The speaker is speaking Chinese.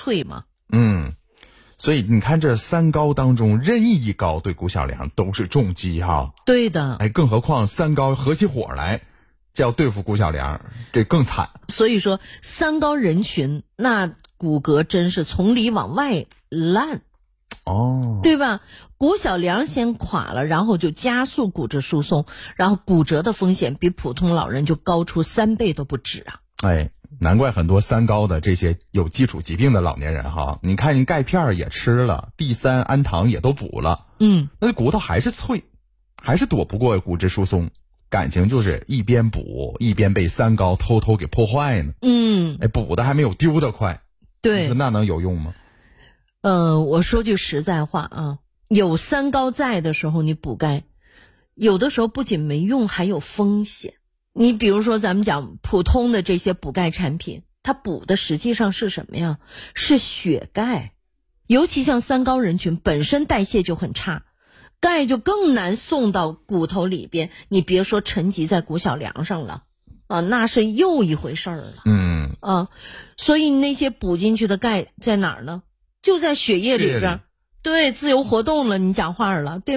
脆嘛。 所以你看这三高当中，任意一高对谷小良都是重击哈。 对的。 更何况三高合起伙来，这要对付谷小良，这更惨。 所以说三高人群那骨骼真是从里往外烂。对吧？谷小良先垮了，然后就加速骨质疏松，然后骨折的风险比普通老人就高出3倍都不止啊。 难怪很多三高的这些有基础疾病的老年人哈，你看人钙片也吃了，D3氨糖也都补了，那骨头还是脆，还是躲不过骨质疏松，感情就是一边补一边被三高偷偷给破坏呢。补的还没有丢得快。 对， 你说那能有用吗？ 我说句实在话啊，有三高在的时候你补钙，有的时候不仅没用，还有风险。你比如说咱们讲普通的这些补钙产品，它补的实际上是什么呀？是血钙。尤其像三高人群本身代谢就很差，钙就更难送到骨头里边，你别说沉积在骨小梁上了啊，那是又一回事儿了。所以那些补进去的钙在哪儿呢？就在血液里边。对，自由活动了，你讲话了，对